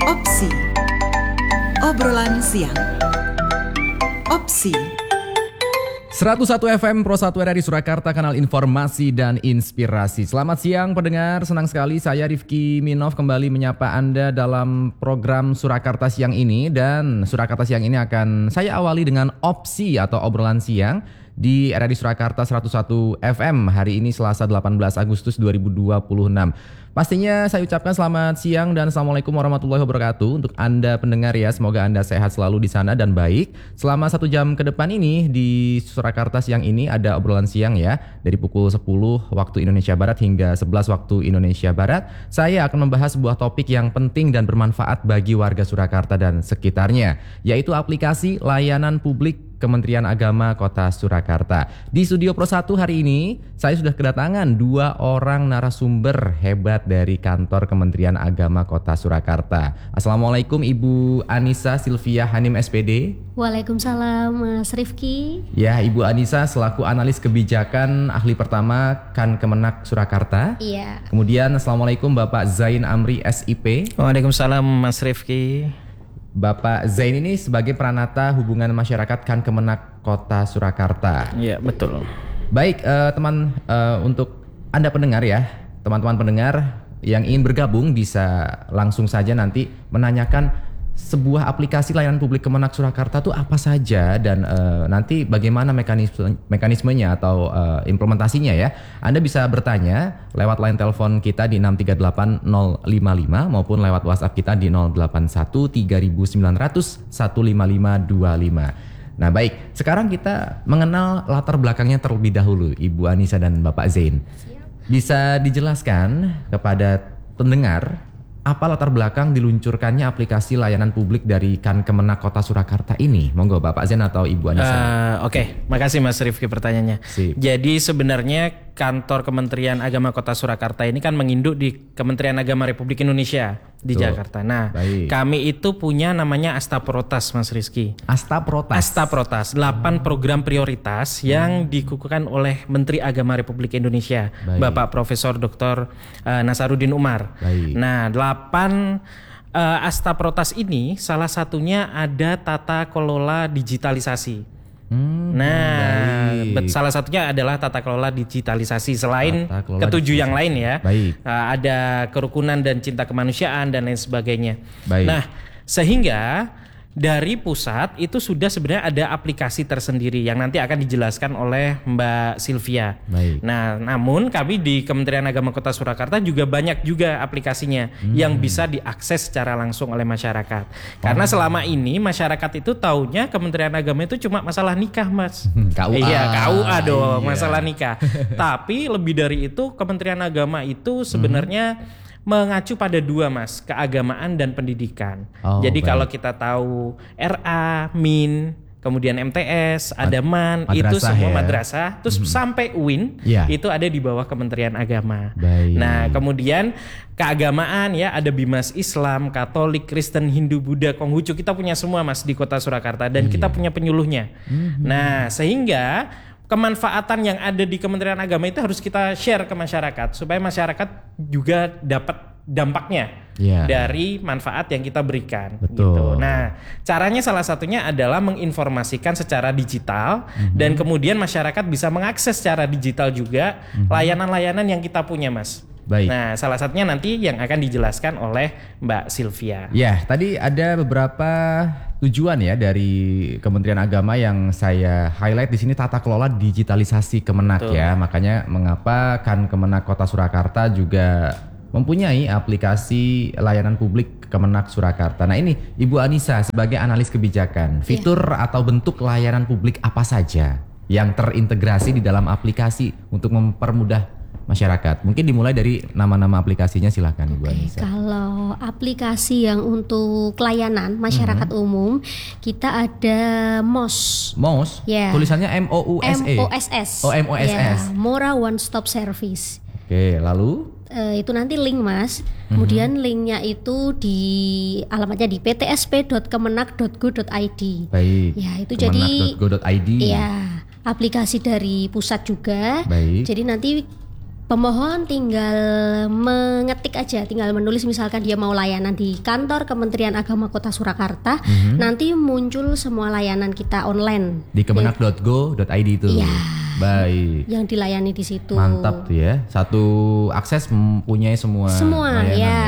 Opsi. Obrolan siang. Opsi. 101 FM Pro 1 RRI Surakarta, kanal informasi dan inspirasi. Selamat siang pendengar, senang sekali saya Rifki Minov kembali menyapa Anda dalam program Surakarta Siang ini. Dan Surakarta Siang ini akan saya awali dengan opsi atau obrolan siang di RRI Surakarta 101 FM hari ini Selasa 18 Agustus 2026. Pastinya saya ucapkan selamat siang dan Assalamualaikum warahmatullahi wabarakatuh untuk Anda pendengar ya. Semoga Anda sehat selalu di sana dan baik. Selama 1 jam ke depan ini di Surakarta Siang ini ada obrolan siang ya. Dari pukul 10 waktu Indonesia Barat hingga 11 waktu Indonesia Barat. Saya akan membahas sebuah topik yang penting dan bermanfaat bagi warga Surakarta dan sekitarnya, yaitu aplikasi layanan publik Kementerian Agama Kota Surakarta. Di Studio Pro 1 hari ini saya sudah kedatangan 2 orang narasumber hebat dari kantor Kementerian Agama Kota Surakarta. Assalamualaikum Ibu Anissa Silvia Hanim SPD. Waalaikumsalam Mas Rifki. Ya, Ibu Anissa selaku analis kebijakan ahli pertama Kemenak Surakarta. Iya. Kemudian Assalamualaikum Bapak Zain Amri SIP. Waalaikumsalam Mas Rifki. Bapak Zain ini sebagai Pranata Hubungan Masyarakat Kemenak Kota Surakarta. Iya, betul. Baik, untuk Anda pendengar ya, teman-teman pendengar yang ingin bergabung bisa langsung saja nanti menanyakan sebuah aplikasi layanan publik Kemenak Surakarta itu apa saja dan nanti bagaimana mekanismenya atau implementasinya ya. Anda bisa bertanya lewat line telepon kita di 638 055 maupun lewat WhatsApp kita di 081 3900 15525. Nah baik, sekarang kita mengenal latar belakangnya terlebih dahulu Ibu Anissa dan Bapak Zain. Bisa dijelaskan kepada pendengar apa latar belakang diluncurkannya aplikasi layanan publik dari Kemenak Kota Surakarta ini? Monggo Bapak Zain atau Ibu Anissa. Oke, makasih Mas Rifki pertanyaannya. Sip. Jadi sebenarnya kantor Kementerian Agama Kota Surakarta ini kan menginduk di Kementerian Agama Republik Indonesia di Jakarta. Nah, baik. Kami itu punya namanya Astaprotas Mas Rizky. Astaprotas. 8 program prioritas yang dikukuhkan oleh Menteri Agama Republik Indonesia, Baik. Bapak Profesor Dr. Nasaruddin Umar. Baik. Nah, 8 Astaprotas ini salah satunya ada tata kelola digitalisasi. Salah satunya adalah tata kelola digitalisasi selain ketujuh yang lain ya. Baik. Ada kerukunan dan cinta kemanusiaan dan lain sebagainya. Baik. Nah, sehingga dari pusat itu sudah sebenarnya ada aplikasi tersendiri yang nanti akan dijelaskan oleh Mbak Silvia. Baik. Nah, namun kami di Kementerian Agama Kota Surakarta juga banyak juga aplikasinya yang bisa diakses secara langsung oleh masyarakat. Karena selama ini masyarakat itu taunya Kementerian Agama itu cuma masalah nikah, Mas. KUA. Iya, KUA dong, Iya. masalah nikah. Tapi lebih dari itu Kementerian Agama itu sebenarnya mengacu pada 2 Mas, keagamaan dan pendidikan. Jadi baik. kalau kita tahu RA, MIN, kemudian MTS, ada MAN, itu madrasah semua ya. madrasah, terus sampai UIN Ya. itu ada di bawah Kementerian Agama. Baik. Nah, kemudian keagamaan ya ada Bimas Islam, Katolik, Kristen, Hindu, Buddha, Konghucu, kita punya semua Mas di Kota Surakarta dan kita punya penyuluhnya. Nah, sehingga kemanfaatan yang ada di Kementerian Agama itu harus kita share ke masyarakat supaya masyarakat juga dapat dampaknya dari manfaat yang kita berikan. Betul. Gitu. Nah, caranya salah satunya adalah menginformasikan secara digital dan kemudian masyarakat bisa mengakses secara digital juga layanan-layanan yang kita punya, Mas. Baik. Nah, salah satunya nanti yang akan dijelaskan oleh Mbak Silvia. Ya, tadi ada beberapa tujuan ya dari Kementerian Agama yang saya highlight di sini, tata kelola digitalisasi Kemenak. Betul. Ya. Makanya mengapa Kemenak Kota Surakarta juga mempunyai aplikasi layanan publik Kemenak Surakarta. Nah, ini Ibu Anissa sebagai analis kebijakan, fitur atau bentuk layanan publik apa saja yang terintegrasi di dalam aplikasi untuk mempermudah masyarakat? Mungkin dimulai dari nama-nama aplikasinya, silakan Ibu Anissa. Kalau aplikasi yang untuk layanan masyarakat umum, kita ada MOS. MOS? Ya. Tulisannya MOUSE? MOSS. Oh, MOSS. Ya, Mora One Stop Service. Oke, lalu? Itu nanti link Mas. Kemudian linknya itu di alamatnya di ptsp.kemenak.go.id. Baik. Ya, itu jadi kemenak.go.id. ya, aplikasi dari pusat juga. Baik. Jadi nanti Pemohon tinggal mengetik aja, tinggal menulis misalkan dia mau layanan di kantor Kementerian Agama Kota Surakarta, nanti muncul semua layanan kita online. Di kemenak.go.id itu. Iya. Baik. Yang dilayani di situ. Mantap tuh ya. Satu akses mempunyai semua layanan ya.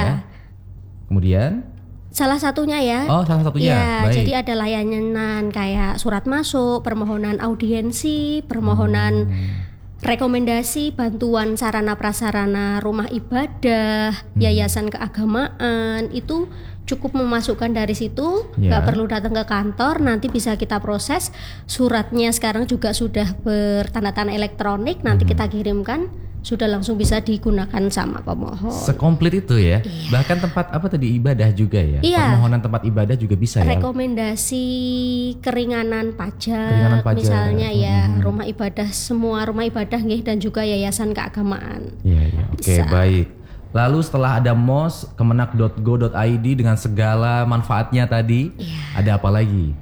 Kemudian Salah satunya ya. Oh, salah satunya. Ya, Baik. jadi ada layanan kayak surat masuk, permohonan audiensi, permohonan rekomendasi, bantuan sarana prasarana rumah ibadah, yayasan keagamaan, itu cukup memasukkan dari situ, nggak perlu datang ke kantor, nanti bisa kita proses. Suratnya sekarang juga sudah bertanda tangan elektronik, nanti kita kirimkan, sudah langsung bisa digunakan sama pemohon. Sekomplit itu ya. Bahkan tempat apa tadi ibadah juga ya. Iya. Permohonan tempat ibadah juga bisa ya. Rekomendasi keringanan pajak, Keringanan pajak. misalnya ya rumah ibadah, semua rumah ibadah nggih, dan juga yayasan keagamaan. Iya, iya. Oke, Bisa. baik. Lalu setelah ada MOS, kemenak.go.id dengan segala manfaatnya tadi, ada apa lagi?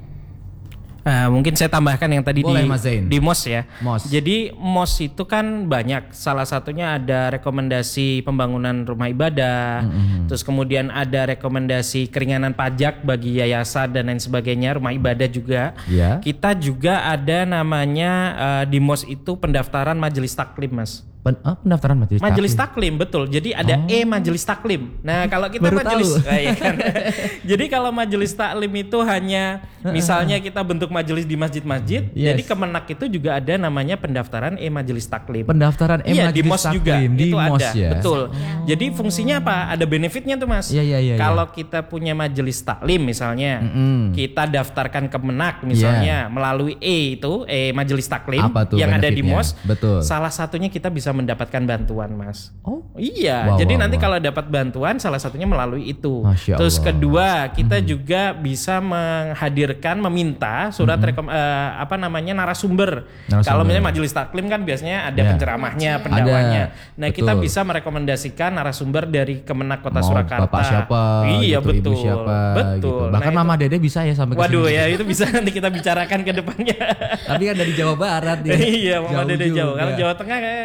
Mungkin saya tambahkan yang tadi Boleh, Mas Zain. di MOS ya. MOS. Jadi MOS itu kan banyak. Salah satunya ada rekomendasi pembangunan rumah ibadah. Terus kemudian ada rekomendasi keringanan pajak bagi yayasan dan lain sebagainya. Rumah ibadah juga. Ya. Kita juga ada namanya di MOS itu pendaftaran majelis taklim, Mas. Pendaftaran Majelis taklim, betul. Jadi ada majelis taklim. Nah, kalau kita Baru majelis tahu. iya kan? Jadi kalau majelis taklim itu hanya misalnya kita bentuk majelis di masjid-masjid, Yes. jadi Kemenak itu juga ada namanya pendaftaran majelis taklim. Pendaftaran Iya, di majelis MOS juga taklim di itu MOS ada. ya. Betul. Jadi fungsinya apa? Ada benefitnya tuh, Mas. Iya, iya, iya, Kalau kita punya majelis taklim misalnya, kita daftarkan Kemenak misalnya melalui itu majelis taklim Apa tuh yang ada di benefitnya? MOS. Betul. Salah satunya kita bisa mendapatkan bantuan, Mas. Oh. Iya, Wow, jadi wow, nanti wow. kalau dapat bantuan salah satunya melalui itu. Masya Terus Allah. kedua, kita juga bisa menghadirkan, meminta surat narasumber. Kalau misalnya majelis taklim kan biasanya ada Ya. penceramahnya, pendakwanya. Nah, betul. kita bisa merekomendasikan narasumber dari Kemenak Kota Mau Surakarta. bapak siapa, Iya, gitu, betul. ibu siapa, Betul. gitu. Nah, Bahkan itu- Mama Dede bisa ya sampai ke Waduh sini. ya, itu bisa nanti kita bicarakan ke depannya. Tapi kan dari Jawa Barat dia. Iya, Mama Dede jauh. juga. Kalau Jawa Tengah kayak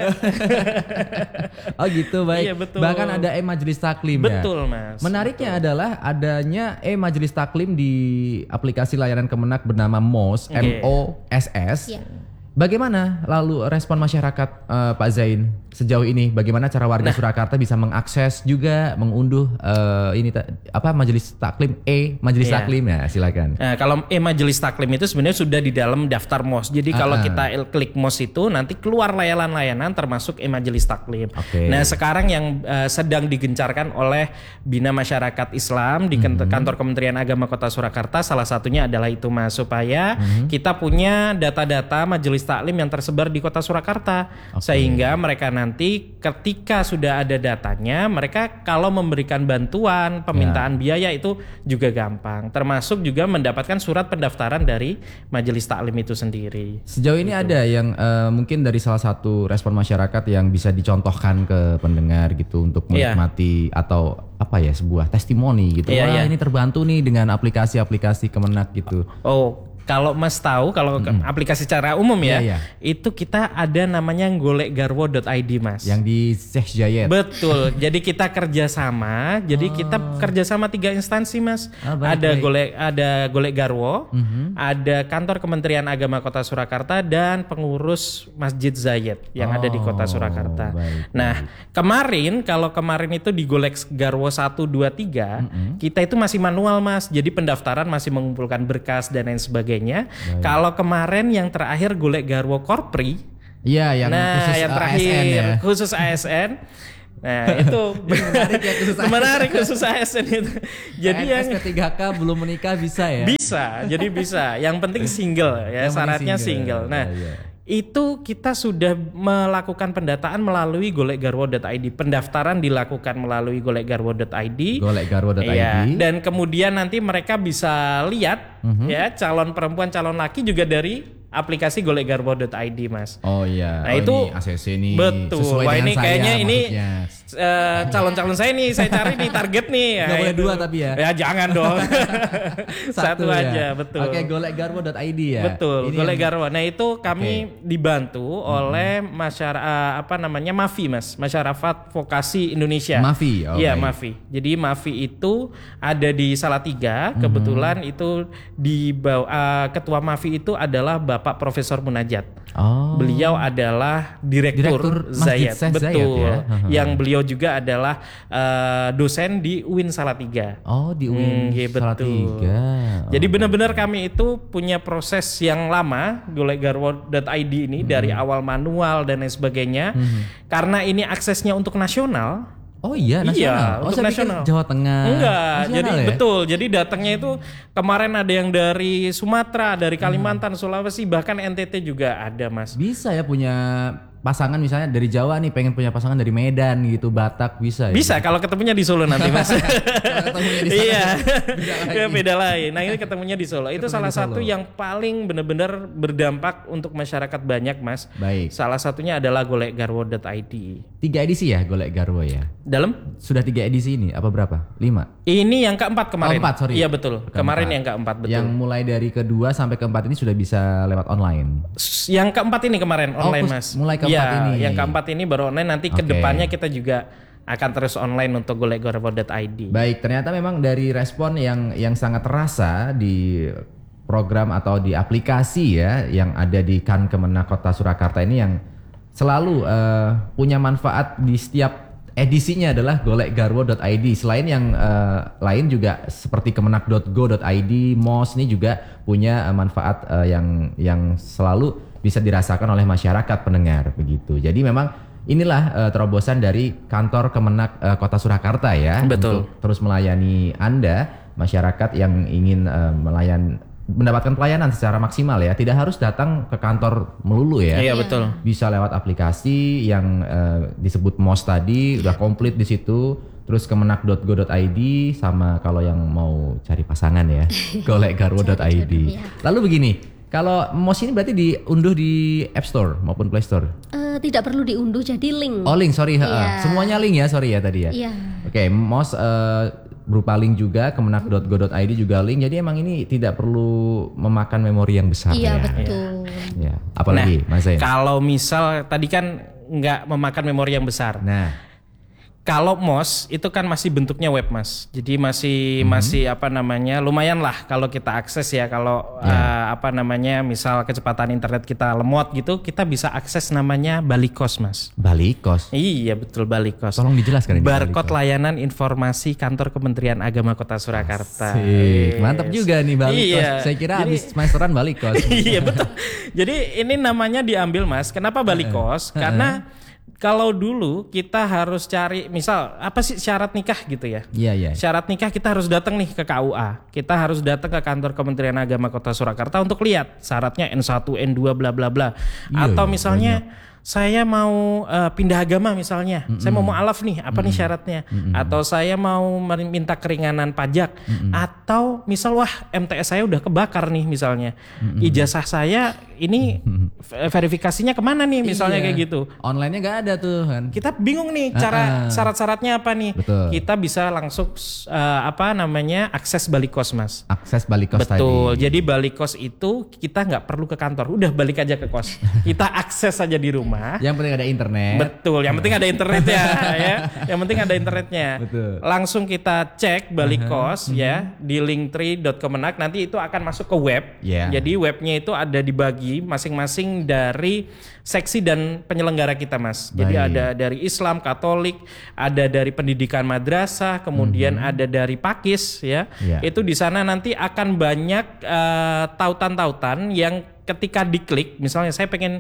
Oh gitu, baik. Iya, betul. Bahkan ada majelis taklim ya. betul, Mas. Menariknya adalah adanya majelis taklim di aplikasi layanan Kemenak bernama MOS, Oke. MOSS. Iya. Bagaimana lalu respon masyarakat Pak Zain sejauh ini? Bagaimana cara warga Surakarta bisa mengakses juga mengunduh majelis taklim majelis Iya. taklim ya, silakan. Nah, kalau majelis taklim itu sebenarnya sudah di dalam daftar MOS. Jadi kalau kita klik MOS itu nanti keluar layanan-layanan termasuk majelis taklim. Oke. Nah, sekarang yang sedang digencarkan oleh Bina Masyarakat Islam di kantor Kementerian Agama Kota Surakarta, salah satunya adalah itu, Mas, supaya kita punya data-data majelis taklim yang tersebar di Kota Surakarta. Sehingga mereka nanti ketika sudah ada datanya, mereka kalau memberikan bantuan, permintaan biaya itu juga gampang. Termasuk juga mendapatkan surat pendaftaran dari majelis taklim itu sendiri. Sejauh ini ada yang mungkin dari salah satu respon masyarakat yang bisa dicontohkan ke pendengar gitu untuk menikmati atau apa ya, sebuah testimoni gitu. Iya, Wah, iya. ini terbantu nih dengan aplikasi-aplikasi Kemenak gitu. Oh, kalau Mas tahu, kalau aplikasi secara umum ya, Iya, iya. itu kita ada namanya golekgarwo.id, Mas. Yang di Sheikh Zayed. Betul. Jadi kita kerjasama. Jadi kita kerjasama 3 instansi, Mas. Baik, Ada baik. Golek Garwo, ada kantor Kementerian Agama Kota Surakarta, dan pengurus Masjid Zayed yang ada di Kota Surakarta. baik, Nah, kemarin itu di Golek Garwo 1, 2, 3, kita itu masih manual, Mas. Jadi pendaftaran masih mengumpulkan berkas dan lain sebagainya. Kalau kemarin yang terakhir Golek Garwo Korpri, Iya, yang khusus yang terakhir ASN ya. khusus ASN. Nah, itu Menarik ya, khusus ASN. menarik khusus ASN itu. Jadi yang P3K belum menikah bisa ya. bisa, jadi bisa. Yang penting single ya, Yang penting syaratnya single. single. Nah, Iya. itu kita sudah melakukan pendataan melalui golekgarwo.id. Pendaftaran dilakukan melalui golekgarwo.id. Golekgarwo.id. Iya, dan kemudian nanti mereka bisa lihat ya calon perempuan, calon laki juga dari aplikasi golekgarwo.id Mas. Oh iya. Nah, oh, itu ini ACC nih. betul. Sesuai Wah, dengan ini saya, kayaknya ini maksudnya. calon-calon saya nih, saya cari nih target nih. Nggak boleh itu. dua tapi ya? Ya jangan dong. Satu ya. aja, betul. Oke, golekgarwo.id ya. Betul, Ini Golek yang- Garwo. Nah itu kami dibantu oleh masyarakat MAVI Mas, Masyarakat Vokasi Indonesia. MAVI, oh, Iya baik. MAVI. Jadi MAVI itu ada di Salatiga. Kebetulan itu di bawah ketua MAVI itu adalah Bapak Profesor Munajat. Oh. Beliau adalah Direktur Direktur Masjid Zayed, Syekh Zayed betul. ya? Yang beliau juga adalah dosen di UIN Salatiga. Oh, di UIN Iya, betul. Salatiga. Oh. Jadi benar-benar kami itu punya proses yang lama golekgarwo.id ini dari awal manual dan lain sebagainya. Karena ini aksesnya untuk nasional. Oh iya, nasional. Iya, Oh, untuk saya pikir nasional. Jawa Tengah. Enggak, Nasional jadi ya? betul. Jadi datangnya itu kemarin ada yang dari Sumatera, dari Kalimantan, Sulawesi, bahkan NTT juga ada, Mas. Bisa ya punya pasangan misalnya dari Jawa nih pengen punya pasangan dari Medan gitu, Batak bisa ya? Bisa kalau ketemunya di Solo nanti, Mas. ketemunya di sana, Iya. beda lagi. Ya, beda lain. Nah, ini ketemunya di Solo. Itu Ketemu salah di Solo. satu yang paling benar-benar berdampak untuk masyarakat banyak, Mas. Baik. Salah satunya adalah golekgarwo.id. 3 edisi ya Golek Garwo ya? Dalam Sudah 3 edisi ini apa berapa? 5? ini yang keempat kemarin. Oh, 4, sorry. Iya betul. Kemarin yang keempat betul. Yang mulai dari kedua sampai keempat ini sudah bisa lewat online. Yang keempat ini kemarin online, Oh, Mas. mulai keempat Iya, ini. yang keempat ini baru online. Nanti Oke. kedepannya kita juga akan terus online untuk golekgarwo.id. Baik, ternyata memang dari respon yang sangat terasa di program atau di aplikasi ya yang ada di Kemenag Kota Surakarta ini yang selalu punya manfaat di setiap edisinya adalah golekgarwo.id. Selain yang lain juga seperti kemenag.go.id, MOS ini juga punya manfaat yang selalu bisa dirasakan oleh masyarakat pendengar begitu. Jadi memang inilah terobosan dari kantor Kemenag Kota Surakarta ya. Betul. Untuk terus melayani Anda masyarakat yang ingin mendapatkan pelayanan secara maksimal ya. Tidak harus datang ke kantor melulu ya. Iya betul. Bisa lewat aplikasi yang disebut MOS tadi udah komplit di situ. Terus kemenag.go.id sama kalau yang mau cari pasangan ya golekgarwo.id. Iya. Lalu begini, kalau MOS ini berarti diunduh di App Store maupun Play Store. Tidak perlu diunduh, jadi link. Oh link, sorry. Iya. Semuanya link ya, sorry ya tadi ya. Iya. Oke, MOS berupa link juga, kemenag.go.id juga link. Jadi emang ini tidak perlu memakan memori yang besar Iya ya. betul. Ya. Apalagi Mas Zain? Kalau misal tadi kan nggak memakan memori yang besar. Nah, Kalau MOS itu kan masih bentuknya web, Mas. Jadi masih lumayan lah kalau kita akses ya. Kalau misal kecepatan internet kita lemot gitu, kita bisa akses namanya Balikos, Mas. Balikos. Iya betul, Balikos. Tolong dijelaskan ini. Barcode Balikos. layanan informasi kantor Kementerian Agama Kota Surakarta. Asik. Mantap juga nih Balikos. Iya. Saya kira Jadi- habis semesteran Balikos. Iya betul. Jadi ini namanya diambil, Mas. Kenapa Balikos? Karena kalau dulu kita harus cari, misal apa sih syarat nikah gitu ya? Iya, iya. Syarat nikah kita harus datang nih ke KUA. Kita harus datang ke kantor Kementerian Agama Kota Surakarta untuk lihat syaratnya N1, N2 bla bla bla. Iya, Atau iya, misalnya saya mau pindah agama misalnya. Saya mau mu'alaf nih, apa nih syaratnya? Atau saya mau minta keringanan pajak, atau misal wah MTS saya udah kebakar nih misalnya. Ijazah saya ini verifikasinya kemana nih misalnya Iya. kayak gitu. Online-nya nggak ada tuh kan. Kita bingung nih cara syarat-syaratnya apa nih. Betul. Kita bisa langsung akses Balikos, Mas. Akses Balikos tadi. Betul. Jadi Balikos itu kita nggak perlu ke kantor, udah balik aja ke kos. Kita akses aja di rumah. Yang penting ada internet. Betul. Yang penting ada internet ya. Yang penting ada internetnya. Betul. Langsung kita cek Balikos ya di linktree.kemenag, nanti itu akan masuk ke web. Yeah. Jadi webnya itu ada dibagi masing-masing dari seksi dan penyelenggara kita, Mas. Jadi Baik. ada dari Islam, Katolik, ada dari pendidikan madrasah, kemudian ada dari Pakis ya. Yeah. Itu di sana nanti akan banyak tautan-tautan yang ketika diklik, misalnya saya pengen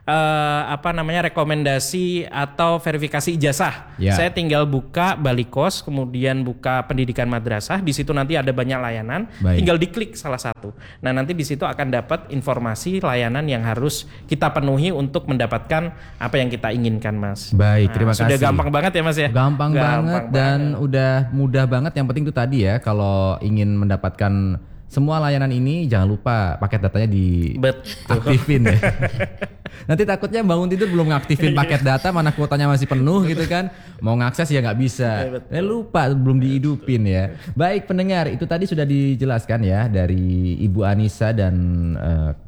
rekomendasi atau verifikasi ijazah. Ya. Saya tinggal buka Balikos, kemudian buka pendidikan madrasah. Di situ nanti ada banyak layanan. Baik. Tinggal diklik salah satu. Nah nanti di situ akan dapat informasi layanan yang harus kita penuhi untuk mendapatkan apa yang kita inginkan, Mas. Baik, terima Sudah kasih. gampang banget ya, Mas ya. Gampang banget dan udah mudah banget. Yang penting itu tadi ya, kalau ingin mendapatkan semua layanan ini jangan lupa paket datanya diaktifin ya. Nanti takutnya bangun tidur belum ngaktifin paket data, mana kuotanya masih penuh gitu kan. Mau ngakses ya nggak bisa. Lupa belum dihidupin ya. Baik pendengar, itu tadi sudah dijelaskan ya dari Ibu Anissa dan